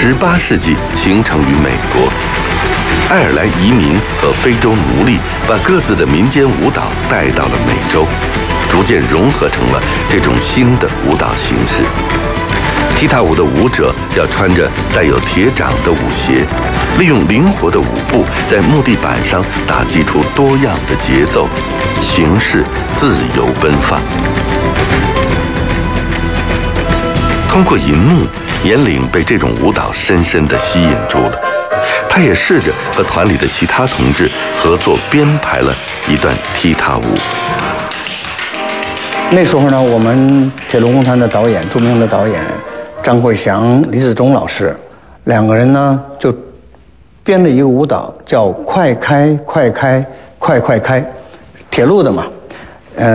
18世纪形成于美国。爱尔兰移民和非洲奴隶把各自的民间舞蹈带到了美洲，逐渐融合成了这种新的舞蹈形式。踢踏舞的舞者要穿着带有铁掌的舞鞋，利用灵活的舞步在木地板上打击出多样的节奏，形式自由奔放。通过银幕，严岭被这种舞蹈深深地吸引住了。他也试着和团里的其他同志合作编排了一段踢踏舞。 那时候呢，我们铁路工团的导演，著名的导演张桂祥、李子忠老师，两个人呢就编了一个舞蹈，叫“快开快开快快开”，铁路的嘛。